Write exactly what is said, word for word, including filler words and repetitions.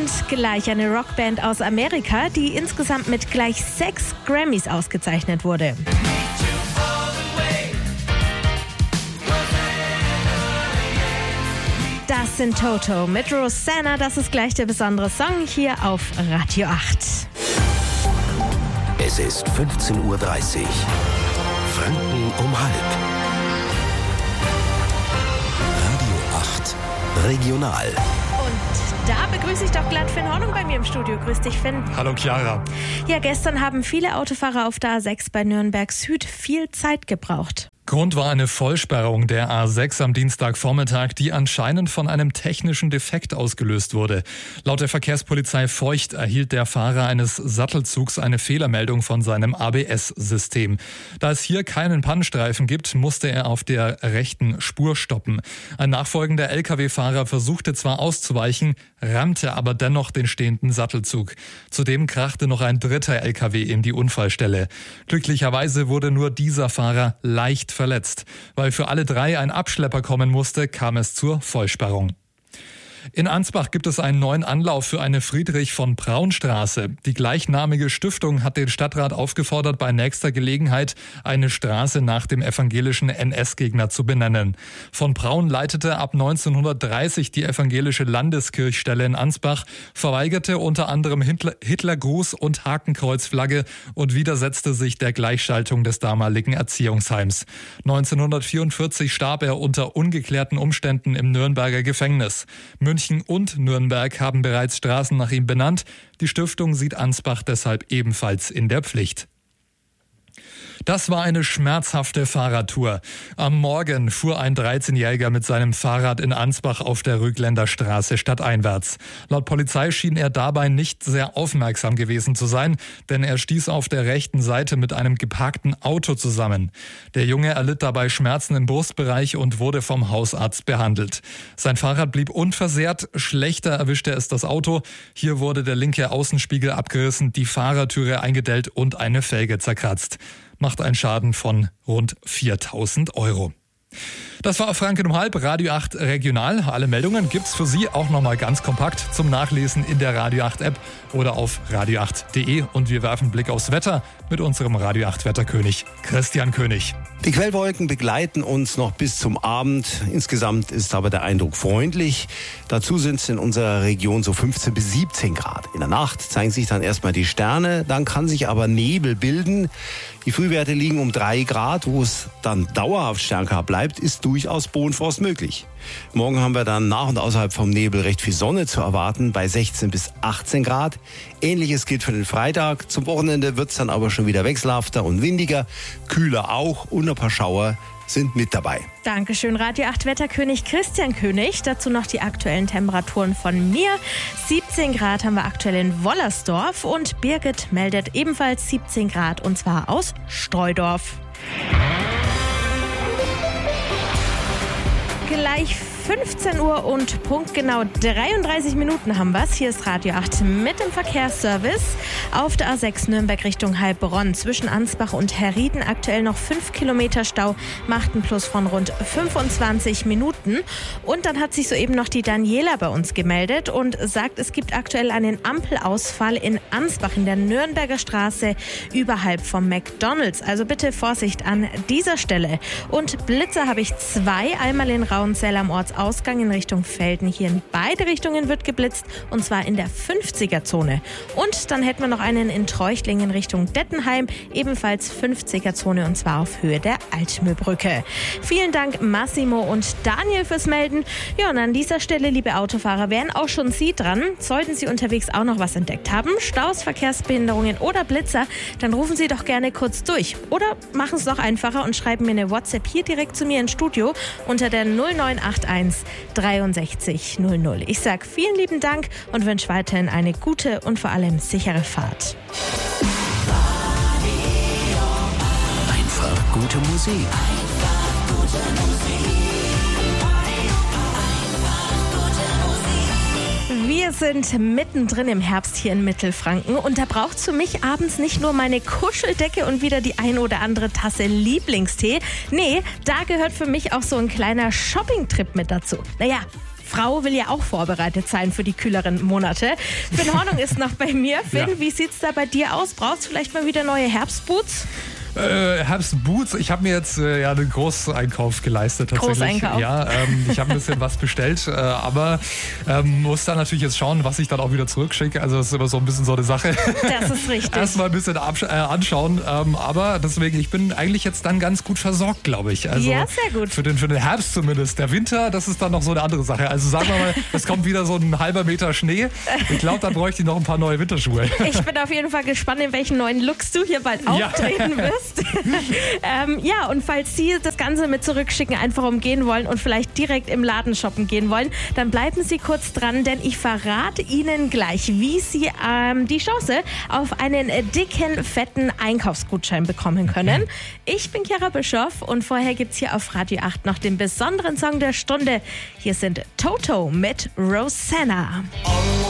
Und gleich eine Rockband aus Amerika, die insgesamt mit gleich sechs Grammys ausgezeichnet wurde. Das sind Toto mit Rosanna. Das ist gleich der besondere Song hier auf Radio acht. Es ist fünfzehn Uhr dreißig. Franken um halb. Radio acht Regional. Und da begrüße ich doch glatt Finn Hornung bei mir im Studio. Grüß dich, Finn. Hallo, Chiara. Ja, gestern haben viele Autofahrer auf der A sechs bei Nürnberg Süd viel Zeit gebraucht. Grund war eine Vollsperrung der A sechs am Dienstagvormittag, die anscheinend von einem technischen Defekt ausgelöst wurde. Laut der Verkehrspolizei Feucht erhielt der Fahrer eines Sattelzugs eine Fehlermeldung von seinem A B S-System. Da es hier keinen Pannenstreifen gibt, musste er auf der rechten Spur stoppen. Ein nachfolgender L K W-Fahrer versuchte zwar auszuweichen, rammte aber dennoch den stehenden Sattelzug. Zudem krachte noch ein dritter L K W in die Unfallstelle. Glücklicherweise wurde nur dieser Fahrer leicht verletzt. Weil für alle drei ein Abschlepper kommen musste, kam es zur Vollsperrung. In Ansbach gibt es einen neuen Anlauf für eine Friedrich-von-Braun-Straße. Die gleichnamige Stiftung hat den Stadtrat aufgefordert, bei nächster Gelegenheit eine Straße nach dem evangelischen N S-Gegner zu benennen. Von Braun leitete ab neunzehnhundertdreißig die evangelische Landeskirchstelle in Ansbach, verweigerte unter anderem Hitler- Hitlergruß und Hakenkreuzflagge und widersetzte sich der Gleichschaltung des damaligen Erziehungsheims. neunzehnhundertvierundvierzig starb er unter ungeklärten Umständen im Nürnberger Gefängnis. München und Nürnberg haben bereits Straßen nach ihm benannt. Die Stiftung sieht Ansbach deshalb ebenfalls in der Pflicht. Das war eine schmerzhafte Fahrradtour. Am Morgen fuhr ein dreizehnjähriger mit seinem Fahrrad in Ansbach auf der Rügländer Straße stadteinwärts. Laut Polizei schien er dabei nicht sehr aufmerksam gewesen zu sein, denn er stieß auf der rechten Seite mit einem geparkten Auto zusammen. Der Junge erlitt dabei Schmerzen im Brustbereich und wurde vom Hausarzt behandelt. Sein Fahrrad blieb unversehrt, schlechter erwischte es das Auto. Hier wurde der linke Außenspiegel abgerissen, die Fahrertüre eingedellt und eine Felge zerkratzt. Macht einen Schaden von rund viertausend Euro. Das war Franken um halb, Radio acht Regional. Alle Meldungen gibt's für Sie auch nochmal ganz kompakt zum Nachlesen in der Radio acht App oder auf radio acht punkt de. Und wir werfen einen Blick aufs Wetter mit unserem Radio acht Wetterkönig Christian König. Die Quellwolken begleiten uns noch bis zum Abend. Insgesamt ist aber der Eindruck freundlich. Dazu sind es in unserer Region so fünfzehn bis siebzehn Grad. In der Nacht zeigen sich dann erstmal die Sterne, dann kann sich aber Nebel bilden. Die Frühwerte liegen um drei Grad, wo es dann dauerhaft stärker bleibt, ist durchaus Bodenfrost möglich. Morgen haben wir dann nach und außerhalb vom Nebel recht viel Sonne zu erwarten, bei sechzehn bis achtzehn Grad. Ähnliches gilt für den Freitag. Zum Wochenende wird es dann aber schon wieder wechselhafter und windiger, kühler auch und ein paar Schauer sind mit dabei. Dankeschön, Radio acht Wetterkönig Christian König. Dazu noch die aktuellen Temperaturen von mir. siebzehn Grad haben wir aktuell in Wollersdorf und Birgit meldet ebenfalls siebzehn Grad und zwar aus Streudorf. Gleich fünfzehn Uhr und punktgenau dreiunddreißig Minuten haben wir's. Hier ist Radio acht mit dem Verkehrsservice. Auf der A sechs Nürnberg Richtung Heilbronn zwischen Ansbach und Herrieden aktuell noch fünf Kilometer Stau, macht einen Plus von rund fünfundzwanzig Minuten. Und dann hat sich soeben noch die Daniela bei uns gemeldet und sagt, es gibt aktuell einen Ampelausfall in Ansbach in der Nürnberger Straße überhalb vom McDonald's. Also bitte Vorsicht an dieser Stelle. Und Blitzer habe ich zwei, einmal in Rauenzell am Ortsausgang in Richtung Velden. Hier in beide Richtungen wird geblitzt und zwar in der fünfziger-Zone. Und dann hätten wir noch einen in Treuchtlingen in Richtung Dettenheim, ebenfalls fünfziger-Zone und zwar auf Höhe der Altmühlbrücke. Vielen Dank Massimo und Daniel fürs Melden. Ja, und an dieser Stelle, liebe Autofahrer, wären auch schon Sie dran. Sollten Sie unterwegs auch noch was entdeckt haben, Staus, Verkehrsbehinderungen oder Blitzer, dann rufen Sie doch gerne kurz durch. Oder machen es noch einfacher und schreiben mir eine WhatsApp hier direkt zu mir ins Studio unter der null neun acht eins dreiundsechzig null null. Ich sage vielen lieben Dank und wünsche weiterhin eine gute und vor allem sichere Fahrt. Einfach gute Musik. Einfach gute Musik. Wir sind mittendrin im Herbst hier in Mittelfranken und da braucht es für mich abends nicht nur meine Kuscheldecke und wieder die ein oder andere Tasse Lieblingstee. Nee, da gehört für mich auch so ein kleiner Shoppingtrip mit dazu. Naja, Frau will ja auch vorbereitet sein für die kühleren Monate. Finn Hornung ist noch bei mir. Finn, ja. Wie sieht's da bei dir aus? Brauchst du vielleicht mal wieder neue Herbstboots? Äh, Herbstboots. Ich habe mir jetzt äh, ja einen Großeinkauf geleistet tatsächlich. Großeinkauf? Ja, ähm, ich habe ein bisschen was bestellt, äh, aber ähm, muss dann natürlich jetzt schauen, was ich dann auch wieder zurückschicke. Also das ist immer so ein bisschen so eine Sache. Das ist richtig. Erstmal ein bisschen absch- äh, anschauen, ähm, aber deswegen, ich bin eigentlich jetzt dann ganz gut versorgt, glaube ich. Also ja, sehr gut. Für den, für den Herbst zumindest. Der Winter, das ist dann noch so eine andere Sache. Also sagen wir mal, es kommt wieder so ein halber Meter Schnee. Ich glaube, dann bräuchte ich noch ein paar neue Winterschuhe. Ich bin auf jeden Fall gespannt, in welchen neuen Looks du hier bald Ja. auftreten wirst. ähm, ja, und falls Sie das Ganze mit zurückschicken einfach umgehen wollen und vielleicht direkt im Laden shoppen gehen wollen, dann bleiben Sie kurz dran, denn ich verrate Ihnen gleich, wie Sie ähm, die Chance auf einen äh, dicken, fetten Einkaufsgutschein bekommen können. Ich bin Chiara Bischoff und vorher gibt es hier auf Radio acht noch den besonderen Song der Stunde. Hier sind Toto mit Rosanna.